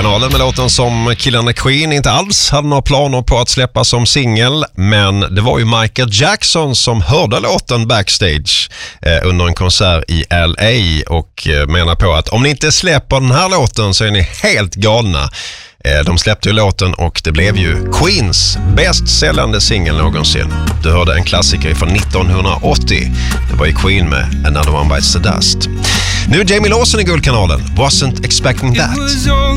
Guldkanalen med låten som killarna Queen inte alls hade några planer på att släppa som singel, men det var ju Michael Jackson som hörde låten backstage under en konsert i LA och menar på att om ni inte släpper den här låten så är ni helt galna. De släppte ju låten och det blev ju Queens bäst säljande singel någonsin. Du hörde en klassiker från 1980. Det var ju Queen med Another One Bites the Dust. Nu är Jamie Lawson i Guldkanalen. Wasn't expecting that.